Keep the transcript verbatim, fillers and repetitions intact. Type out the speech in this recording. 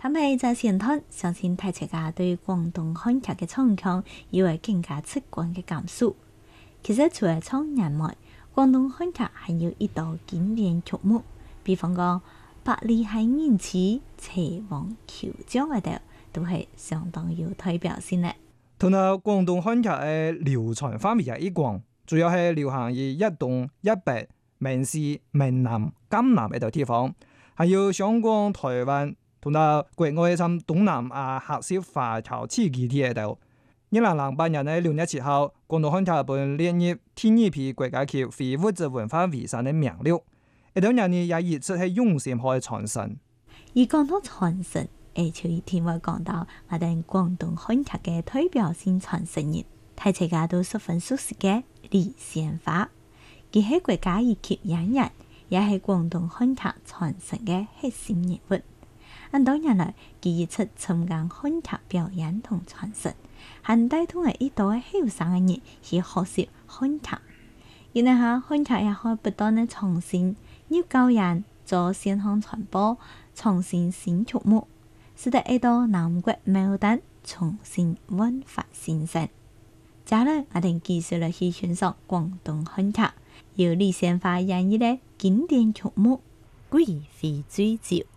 他們在前段相信大家對廣東漢劇嘅唱腔有個更加直觀嘅感受。其實除了唱人外，廣東漢劇還有一道經典曲目，比方講《百里係人痴》《齊王求將》嗰度，都係相當有代表性嘅。 同埋廣東漢劇嘅流傳範圍係一廣，主要係流行於一東一北、閩西、閩南、江南呢度地方，還有香港、台灣同埋國外參東南亞客家華僑地區啲度。二零零八年嘅六月七號，廣東漢劇本列入第二批國家級非物質文化遺產嘅名錄。呢度人呢也一直係用心去傳承。 而講到傳承，誒，就一定會講到我哋廣東漢劇嘅代表性傳承人，大家都十分熟悉嘅李仙花。佢係國家一級演員，也係廣東漢劇傳承嘅核心人物。咁多年來，佢一直參加漢劇表演同傳承，還帶動係一代後生嘅人去學習漢劇。然後下漢劇也可以不斷嘅創新，要教人做線上傳播，創新新曲目，使得一道南國矛盾重新煥發新生。接下來我哋繼續嚟去欣賞廣東漢劇，由李仙花演繹嘅經典曲目《貴妃醉酒》。